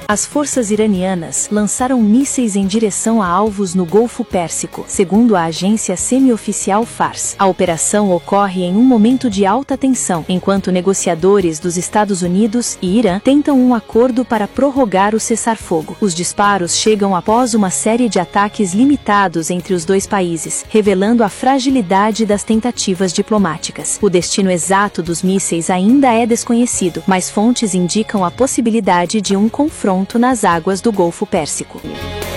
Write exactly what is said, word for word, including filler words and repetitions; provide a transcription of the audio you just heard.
As forças iranianas lançaram mísseis em direção a alvos no Golfo Pérsico, segundo a agência semi-oficial Fars. A operação ocorre em um momento de alta tensão, enquanto negociadores dos Estados Unidos e Irã tentam um acordo para prorrogar o cessar-fogo. Os disparos chegam após uma série de ataques limitados entre os dois países, revelando a fragilidade das tentativas diplomáticas. O destino exato dos mísseis ainda é desconhecido, mas fontes indicam a possibilidade de um confronto nas águas do Golfo Pérsico.